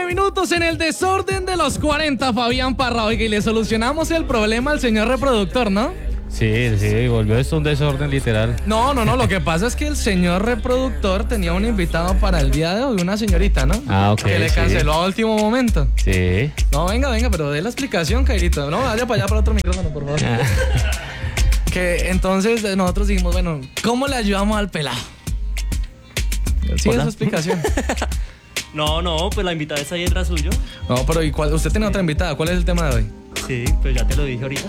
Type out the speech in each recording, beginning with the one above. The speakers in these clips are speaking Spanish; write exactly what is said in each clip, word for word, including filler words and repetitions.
minutos en el desorden de los cuarenta, Fabián Parra. Oiga, y le solucionamos el problema al señor reproductor, ¿no? Sí, sí, volvió esto un desorden literal. No, no, no, lo que pasa es que el señor reproductor tenía un invitado para el día de hoy, una señorita, ¿no? Ah, ok. Que le canceló sí. a último momento. Sí. No, venga, venga, pero dé la explicación, Cairito. No, vaya para allá para otro micrófono, por favor. Que entonces nosotros dijimos, bueno, ¿cómo le ayudamos al pelado? Sí, es su explicación. No, no, pues la invitada está ahí detrás suyo. No, pero ¿y cuál? Usted tiene otra invitada. ¿Cuál es el tema de hoy? Sí, pues ya te lo dije ahorita.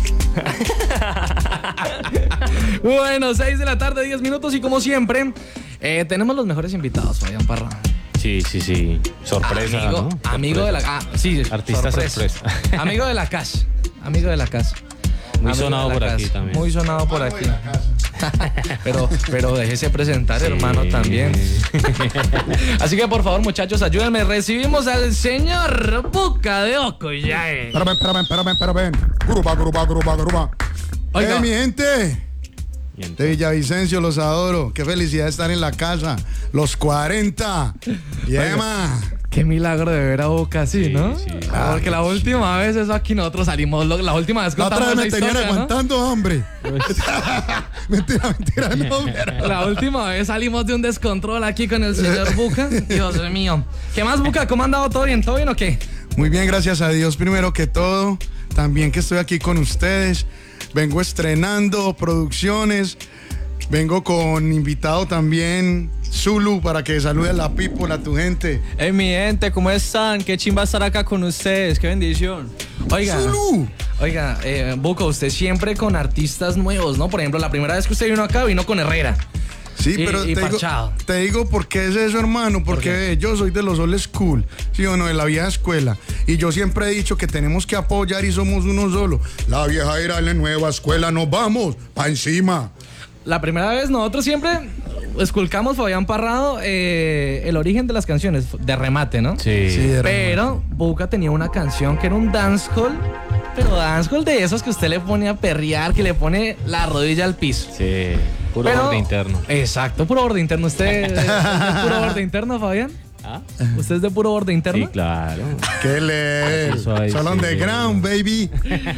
Bueno, seis de la tarde, diez minutos y como siempre, eh, tenemos los mejores invitados, Fabián Parra. Sí, sí, sí. Sorpresa, Amigo, ¿no? amigo Sorpresa. de la... Ah, sí, Artista sorpresa. Amigo de la casa. Amigo de la casa. Muy Amigo sonado de la por casa. aquí también. Muy sonado por aquí. pero, pero déjese presentar, Sí. hermano, también. Así que por favor, muchachos, ayúdenme. Recibimos al señor Buca de Ocollae. Pero ven, pero ven, pero ven, pero ven. Gruba, gruba, gruba, gruba. Oiga. ¡Eh, mi gente! Y De entonces- Villavicencio, los adoro. Qué felicidad estar en la casa. Los cuarenta. Y Emma. Qué milagro de ver a Boca así, Sí, ¿no? sí. Ah, porque la última vez eso aquí nosotros salimos, lo- la última vez La otra contamos vez me esa tenían historia, ¿no? aguantando hambre. mentira, mentira, no. pero- La última vez salimos de un descontrol aquí con el señor Buca. Dios mío. ¿Qué más, Buca? ¿Cómo ha andado? ¿Todo bien? ¿Todo bien o qué? Muy bien, gracias a Dios primero que todo. También que estoy aquí con ustedes. Vengo estrenando producciones. Vengo con invitado también, Zulu, para que salude a la people, a tu gente. Hey, mi gente, ¿cómo están? Qué chimba estar acá con ustedes, qué bendición. Oiga, Zulu. oiga, eh, Buca, usted siempre con artistas nuevos, ¿no? Por ejemplo, la primera vez que usted vino acá, vino con Herrera. Sí, Y- pero y te, digo, parchado. te digo por qué es eso, hermano. Porque yo soy de los old school, ¿sí o no? De la vieja escuela. Y yo siempre he dicho que tenemos que apoyar y somos uno solo. La vieja era la nueva escuela, nos vamos, pa' encima. La primera vez nosotros siempre esculcamos, Fabián Parrado, eh, el origen de las canciones, de remate, ¿no? Sí. Sí, de Pero Buca tenía una canción que era un dancehall, pero dancehall de esos que usted le pone a perrear, que le pone la rodilla al piso. Sí. Puro Pero- borde interno. Exacto, puro borde interno. ¿Usted es de puro borde interno, Fabián? ¿Ah? ¿Usted es de puro borde interno? Sí, claro. ¿Qué leer? Eso ahí, Solo sí. underground, baby.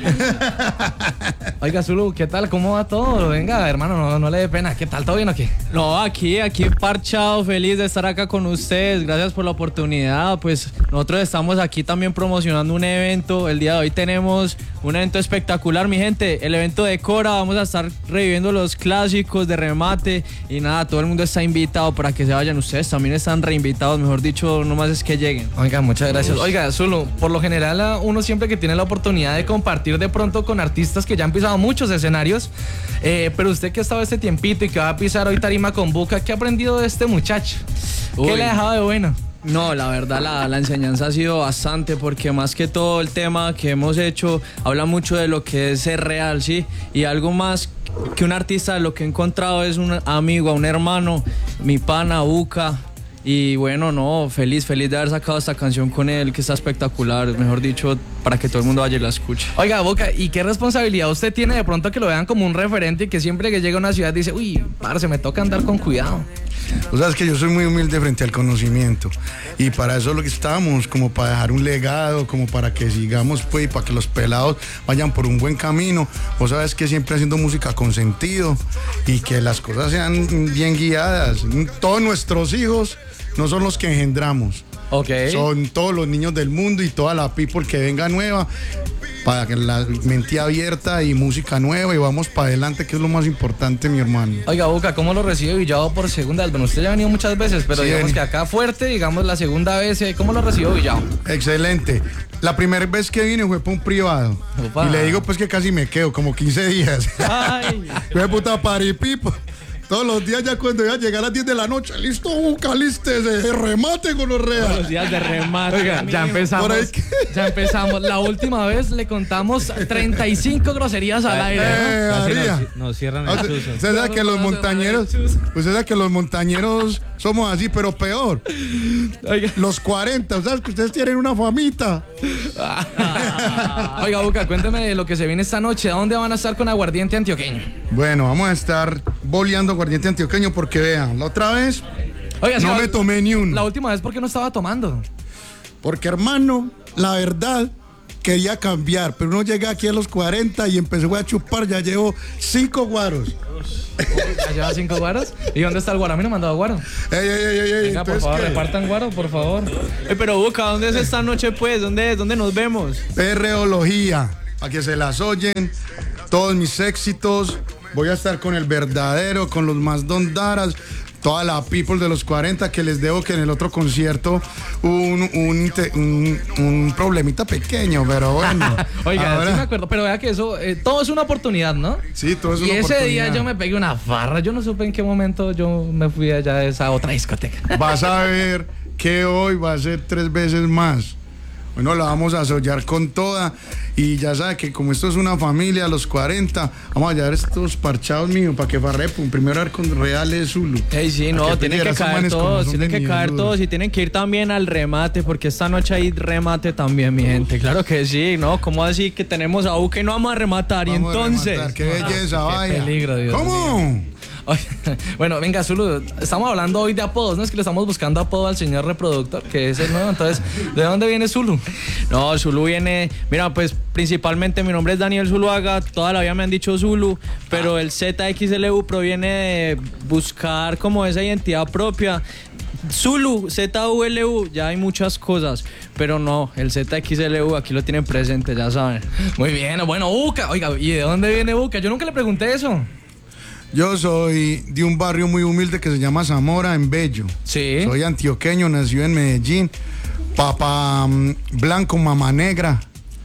Oiga, Zulu, ¿qué tal? ¿Cómo va todo? Venga, hermano, no, no le dé pena. ¿Qué tal? ¿Todo bien o qué? No, aquí, aquí parchado, feliz de estar acá con ustedes. Gracias por la oportunidad. Pues nosotros estamos aquí también promocionando un evento. El día de hoy tenemos un evento espectacular, mi gente. El evento de Cora, vamos a estar reviviendo los clásicos de remate. Y nada, todo el mundo está invitado para que se vayan. Ustedes también están reinvitados, mejor dicho, nomás es que lleguen. Oiga, muchas gracias. Oiga, Zulu, por lo general a uno siempre que tiene la oportunidad de compartir de pronto con artistas que ya han pisado muchos escenarios, eh, pero usted que ha estado este tiempito y que va a pisar hoy tarima con Buca, ¿qué ha aprendido de este muchacho? ¿Qué Uy. le ha dejado de bueno? No, la verdad la, la enseñanza ha sido bastante porque más que todo el tema que hemos hecho habla mucho de lo que es ser real, ¿sí? Y algo más que un artista, lo que he encontrado es un amigo, un hermano, mi pana, Buca. Y bueno, no, feliz, feliz de haber sacado esta canción con él, que está espectacular, mejor dicho, para que todo el mundo vaya y la escuche. Oiga, Buca, ¿y qué responsabilidad usted tiene de pronto que lo vean como un referente y que siempre que llega a una ciudad dice, uy, parce, me toca andar con cuidado? O sea, es que yo soy muy humilde frente al conocimiento. Y para eso es lo que estamos, como para dejar un legado, como para que sigamos, pues, y para que los pelados vayan por un buen camino. Vos sabes que siempre haciendo música con sentido y que las cosas sean bien guiadas. Todos nuestros hijos no son los que engendramos. Ok. Son todos los niños del mundo y toda la people que venga nueva, para que la mente abierta y música nueva y vamos para adelante, que es lo más importante, mi hermano. Oiga, Buca, ¿cómo lo recibe Villado por segunda vez? Bueno, usted ya ha venido muchas veces, pero Sí, digamos vení. que acá fuerte, digamos la segunda vez, eh, ¿cómo lo recibió Villado? Excelente. La primera vez que vine fue para un privado. Opa. Y le digo pues que casi me quedo, como quince días. Ay, Fue puta paripipo. Todos los días ya cuando iba a llegar a las diez de la noche, listo, Buca, lístese, remate con los los reales. días de remate. Oiga, ya empezamos. Por ahí que- Ya empezamos. La última vez le contamos treinta y cinco groserías al aire, ¿no? Eh, Casi María. nos, nos cierran Ah, el Usted chuzo. usted sabe que los montañeros, usted sabe que los montañeros somos así, pero peor. Oiga, Los cuarenta, ¿sabes que ustedes tienen una famita? oiga, Buca, cuénteme de lo que se viene esta noche. ¿A dónde van a estar con aguardiente antioqueño? Bueno, vamos a estar boleando aguardiente antioqueño porque vean, la otra vez Oiga, no la- me tomé ni uno. La última vez, ¿por qué no estaba tomando? Porque, hermano, la verdad, quería cambiar, pero uno llega aquí a los cuarenta y empezó a chupar, ya llevo cinco guaros. ¿Ya lleva cinco guaros? ¿Y dónde está el guaro? A mí no me han dado guaro. Ey, ey, ey, ey, Venga, por entonces, favor, ¿qué? repartan guaro, por favor. Eh, pero Buca, ¿dónde es esta noche pues? ¿Dónde, dónde nos vemos? Perreología, para que se las oyen, todos mis éxitos. Voy a estar con el verdadero, con los más dondaras, toda la people de los cuarenta, que les debo que en el otro concierto un, un, un, un problemita pequeño, pero bueno. Oiga, ahora, sí me acuerdo, pero vea que eso, eh, todo es una oportunidad, ¿no? sí, todo es Y una ese oportunidad. día yo me pegué una farra, yo no supe en qué momento yo me fui allá a esa otra discoteca. Vas a ver que hoy va a ser tres veces más. Bueno, la vamos a sollar con toda. Y ya sabe que como esto es una familia a los cuarenta, vamos a llevar estos parchados míos para que farrepen. Primero a ver con reales Zulu. Ey, sí, no, Para tienen que esos caer manes como todos, son tienen de que caer mierdudos. todos y tienen que ir también al remate, porque esta noche hay remate también, mi gente. Claro que sí, ¿no? ¿Cómo así que tenemos a Buca y no vamos a rematar? Vamos y a entonces... rematar, qué belleza, vaya. peligro, Dios ¿Cómo? Oye, bueno, venga, Zulu, estamos hablando hoy de apodos, ¿no? Es que le estamos buscando apodo al señor reproductor, que es el nuevo. Entonces, ¿de dónde viene Zulu? No, Zulu viene, mira, pues principalmente mi nombre es Daniel Zuluaga, toda la vida me han dicho Zulu, pero el Z X L U proviene de buscar como esa identidad propia. Zulu, Z U L U, ya hay muchas cosas, pero no, el Z X L U aquí lo tienen presente, ya saben. Muy bien, bueno, Buca, oiga, ¿y de dónde viene Buca? Yo nunca le pregunté eso. Yo soy de un barrio muy humilde que se llama Zamora, en Bello. Sí. Soy antioqueño, nacido en Medellín. Papá mm, blanco, mamá negra.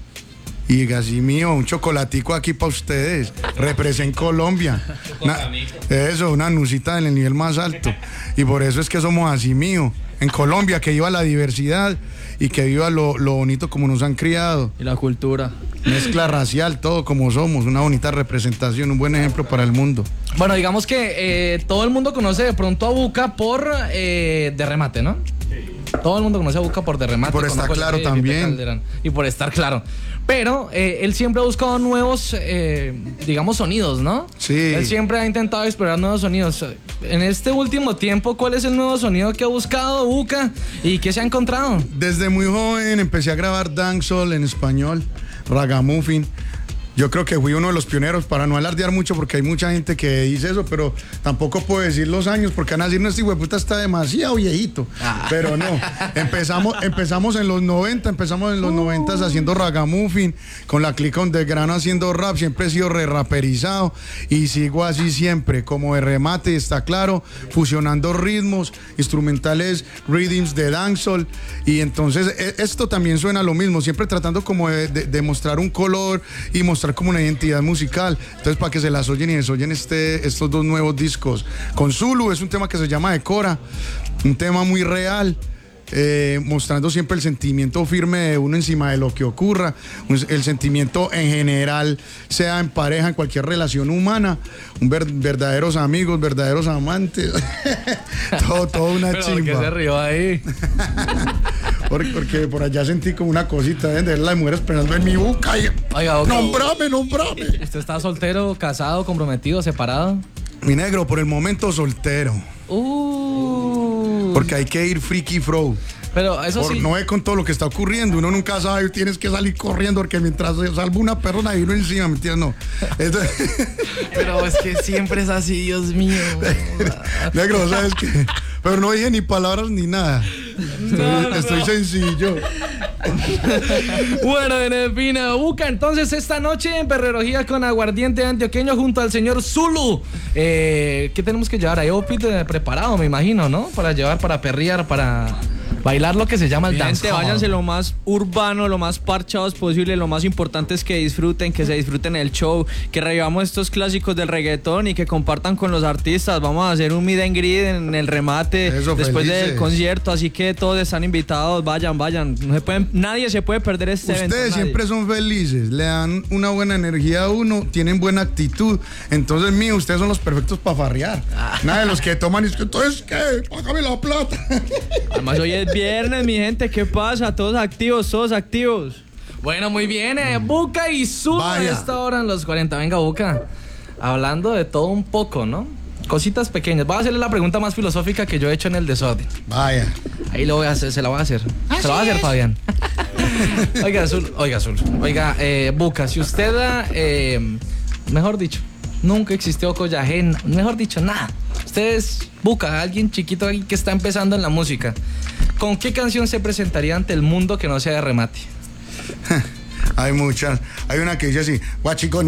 Y así mío, un chocolatico aquí para ustedes. Represent Colombia. Una- eso, una nucita en el nivel más alto. Y por eso es que somos así mío. En Colombia, que viva la diversidad y que viva lo, lo bonito como nos han criado. Y la cultura. Mezcla racial, todo como somos. Una bonita representación, un buen ejemplo para el mundo. Bueno, digamos que eh, todo el mundo conoce de pronto a Buca por eh, de remate, ¿no? Todo el mundo conoce a Buca por de remate. Y por con estar Ojo de claro Felipe también. Calderón. Y por estar claro. Pero eh, él siempre ha buscado nuevos, eh, digamos, sonidos, ¿no? Sí. Él siempre ha intentado explorar nuevos sonidos. En este último tiempo, ¿cuál es el nuevo sonido que ha buscado Buca y qué se ha encontrado? Desde muy joven empecé a grabar dancehall en español, ragamuffin. Yo creo que fui uno de los pioneros, para no alardear mucho, porque hay mucha gente que dice eso, pero tampoco puedo decir los años, porque van a decir, no, este hueputa está demasiado viejito. Ah. Pero no, empezamos, empezamos en los noventa, empezamos en los noventa haciendo ragamuffin, con la clica de grano haciendo rap, siempre he sido re raperizado y sigo así siempre, como de remate, está claro, fusionando ritmos, instrumentales, rhythms de dancehall, y entonces e- esto también suena lo mismo, siempre tratando como de, de- de mostrar un color y mostrar como una identidad musical. Entonces, para que se las oyen y les oyen este, estos dos nuevos discos. Con Zulu es un tema que se llama Decora, un tema muy real. Eh, mostrando siempre el sentimiento firme de uno encima de lo que ocurra, un- el sentimiento en general, sea en pareja, en cualquier relación humana, un ver- verdaderos amigos, verdaderos amantes, todo, todo una Pero ¿por qué chimba. se rió ahí? Porque, porque por allá sentí como una cosita de ver la mujer esperando en mi boca. Y, Oiga, Buca, nombrame, nombrame. ¿usted está soltero, casado, comprometido, separado? Mi negro, por el momento soltero, Uh. porque hay que ir freaky fro. Pero eso Por sí. no ver con todo lo que está ocurriendo, uno nunca sabe, tienes que salir corriendo porque mientras se salva una persona y uno encima, ¿me entiendes? No. Entonces, Pero es que siempre es así, Dios mío. negro, ¿sabes qué? Pero no dije ni palabras ni nada. Estoy, estoy sencillo. Bueno, en fin, Buca, entonces esta noche en Perrerología con Aguardiente Antioqueño junto al señor Zulu. Eh, ¿Qué tenemos que llevar? Hay outfit eh, preparado, me imagino, ¿no? Para llevar, para perrear, para bailar lo que se llama el Gente, dancehall. váyanse lo más urbano, lo más parchados posible. Lo más importante es que disfruten, que se disfruten el show, que revivamos estos clásicos del reggaetón y que compartan con los artistas. Vamos a hacer un meet and greet en el remate Eso, después felices. del concierto, así que todos están invitados. Vayan, vayan. No se pueden, nadie se puede perder este evento. Ustedes nadie. siempre son felices, le dan una buena energía a uno, tienen buena actitud. Entonces, mío, ustedes son los perfectos para farrear. Nada de los que toman y es que, entonces, ¿qué? Págame la plata. Además, hoy es viernes, mi gente. ¿Qué pasa? Todos activos, todos activos. Bueno, muy bien, eh, Buca y Zulu a Vaya. esta hora en los cuarenta. Venga, Buca, hablando de todo un poco, ¿no? Cositas pequeñas. Voy a hacerle la pregunta más filosófica que yo he hecho en el desorden. Vaya. Ahí lo voy a hacer, se la voy a hacer. Se la voy a hacer, Fabián. Oiga, Azul, oiga, Azul. Oiga, eh, Buca, si usted, eh, mejor dicho, nunca existió Collagén, mejor dicho, nada. Usted es Buca, alguien chiquito ahí que está empezando en la música. ¿Con qué canción se presentaría ante el mundo que no sea de remate? Hay muchas. Hay una que dice así, guachicón.